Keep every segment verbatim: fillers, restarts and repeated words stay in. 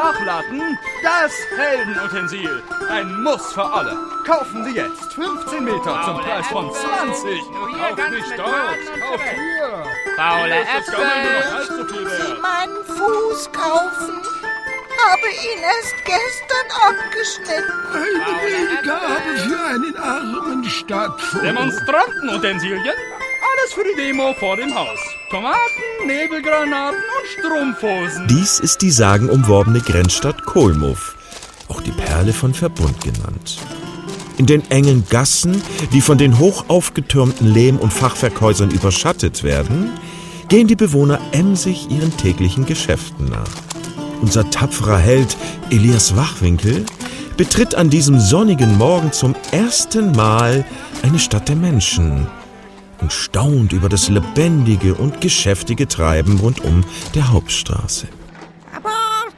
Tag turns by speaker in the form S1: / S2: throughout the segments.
S1: Flachlatten, das Heldenutensil. Ein Muss für alle. Kaufen Sie jetzt fünfzehn Meter zum Preis von zwanzig. Kauft nicht dort, kauft hier.
S2: Faule
S1: Das ist gar nicht nur noch halb
S2: Äpfel.
S1: so viel wert.
S3: Meinen Fuß kaufen. Habe ihn erst gestern abgeschnitten.
S4: Eine Gabe für einen armen Stadtvogt.
S1: Demonstrantenutensilien. Alles für die Demo vor dem Haus. Tomaten, Nebelgranaten und Strumpfhosen.
S5: Dies ist die sagenumworbene Grenzstadt Kolmov, auch die Perle von Verbund genannt. In den engen Gassen, die von den hoch aufgetürmten Lehm- und Fachwerkhäusern überschattet werden, gehen die Bewohner emsig ihren täglichen Geschäften nach. Unser tapferer Held Elias Wachwinkel betritt an diesem sonnigen Morgen zum ersten Mal eine Stadt der Menschen und staunt über das lebendige und geschäftige Treiben rundum der Hauptstraße.
S3: Abort!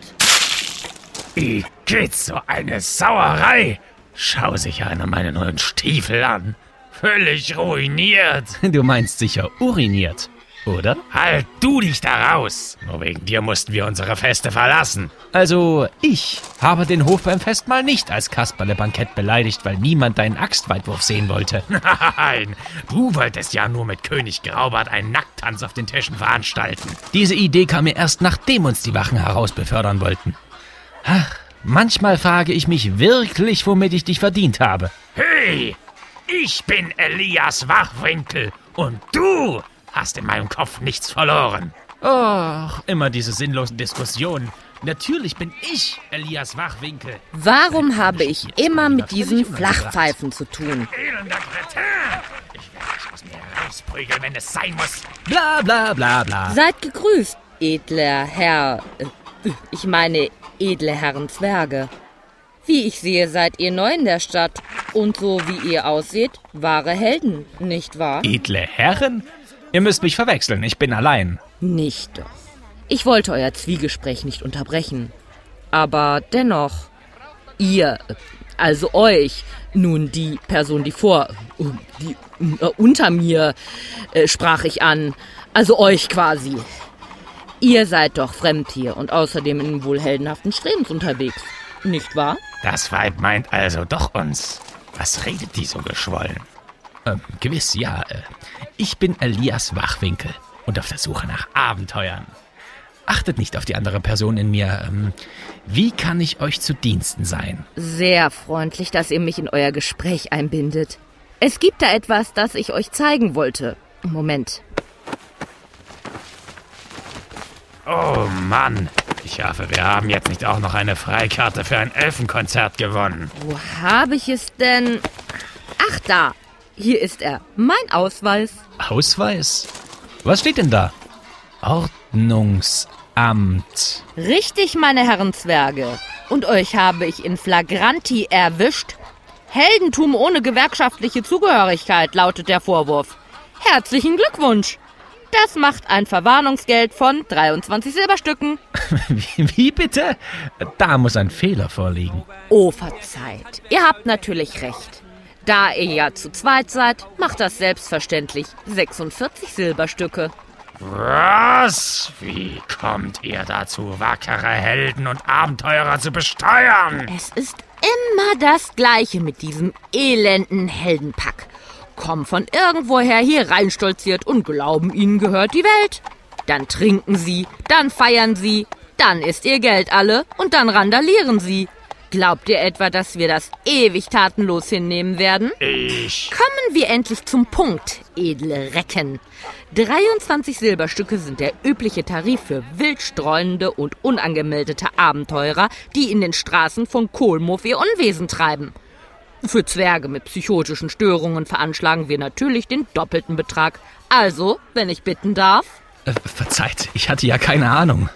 S2: Wie geht so eine Sauerei? Schau sich einer meine neuen Stiefel an. Völlig ruiniert.
S6: Du meinst sicher uriniert, oder?
S2: Halt du dich da raus. Nur wegen dir mussten wir unsere Feste verlassen.
S6: Also, ich habe den Hof beim Festmahl nicht als Kasperle-Bankett beleidigt, weil niemand deinen Axtweitwurf sehen wollte.
S2: Nein, du wolltest ja nur mit König Graubart einen Nacktanz auf den Tischen veranstalten.
S6: Diese Idee kam mir erst, nachdem uns die Wachen herausbefördern wollten. Ach, manchmal frage ich mich wirklich, womit ich dich verdient habe.
S2: Hey, ich bin Elias Wachwinkel und du hast in meinem Kopf nichts verloren.
S6: Och, immer diese sinnlosen Diskussionen. Natürlich bin ich Elias Wachwinkel.
S7: Warum habe ich immer mit diesen Flachpfeifen zu tun?
S2: Elender Kretin! Ich werde dich aus mir rausprügeln, wenn es sein muss.
S6: Bla bla bla bla.
S7: Seid gegrüßt, edler Herr... äh, Ich meine, edle Herren Zwerge. Wie ich sehe, seid ihr neu in der Stadt. Und so wie ihr aussieht, wahre Helden, nicht wahr?
S6: Edle Herren? Ihr müsst mich verwechseln, ich bin allein.
S7: Nicht doch. Ich wollte euer Zwiegespräch nicht unterbrechen. Aber dennoch, ihr, also euch, nun die Person, die vor, die äh, unter mir, äh, sprach ich an, also euch quasi. Ihr seid doch fremd hier und außerdem in wohl heldenhaften Strebens unterwegs, nicht wahr?
S2: Das Weib meint also doch uns. Was redet die so geschwollen?
S6: Ähm, gewiss, ja. Äh, ich bin Elias Wachwinkel und auf der Suche nach Abenteuern. Achtet nicht auf die andere Person in mir. Ähm, wie kann ich euch zu Diensten sein?
S7: Sehr freundlich, dass ihr mich in euer Gespräch einbindet. Es gibt da etwas, das ich euch zeigen wollte. Moment.
S2: Oh Mann, ich hoffe, wir haben jetzt nicht auch noch eine Freikarte für ein Elfenkonzert gewonnen.
S7: Wo habe ich es denn? Ach da, hier ist er. Mein Ausweis.
S6: Ausweis? Was steht denn da? Ordnungsamt.
S7: Richtig, meine Herren Zwerge. Und euch habe ich in Flagranti erwischt. Heldentum ohne gewerkschaftliche Zugehörigkeit, lautet der Vorwurf. Herzlichen Glückwunsch. Das macht ein Verwarnungsgeld von dreiundzwanzig Silberstücken.
S6: Wie, wie bitte? Da muss ein Fehler vorliegen.
S7: Oh, verzeiht. Ihr habt natürlich recht. Da ihr ja zu zweit seid, macht das selbstverständlich sechsundvierzig Silberstücke.
S2: Was? Wie kommt ihr dazu, wackere Helden und Abenteurer zu besteuern?
S7: Es ist immer das Gleiche mit diesem elenden Heldenpack. Kommen von irgendwoher hier reinstolziert und glauben, ihnen gehört die Welt. Dann trinken sie, dann feiern sie, dann ist ihr Geld alle und dann randalieren sie. Glaubt ihr etwa, dass wir das ewig tatenlos hinnehmen werden?
S2: Ich...
S7: Kommen wir endlich zum Punkt, edle Recken. dreiundzwanzig Silberstücke sind der übliche Tarif für wildstreunende und unangemeldete Abenteurer, die in den Straßen von Kolmov ihr Unwesen treiben. Für Zwerge mit psychotischen Störungen veranschlagen wir natürlich den doppelten Betrag. Also, wenn ich bitten darf...
S6: Äh, verzeiht, ich hatte ja keine Ahnung.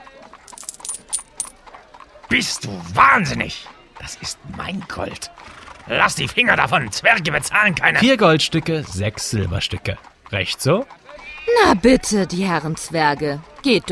S2: Bist du wahnsinnig? Das ist mein Gold. Lass die Finger davon, Zwerge bezahlen keine...
S6: Vier Goldstücke, sechs Silberstücke. Recht so?
S7: Na bitte, die Herren Zwerge, geht